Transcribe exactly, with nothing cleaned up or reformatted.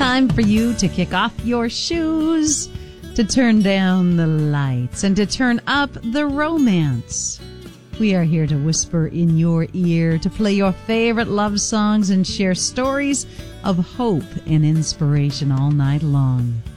time for you to kick off your shoes, to turn down the lights, and to turn up the romance. We are here to whisper in your ear, to play your favorite love songs and share stories of hope and inspiration all night long.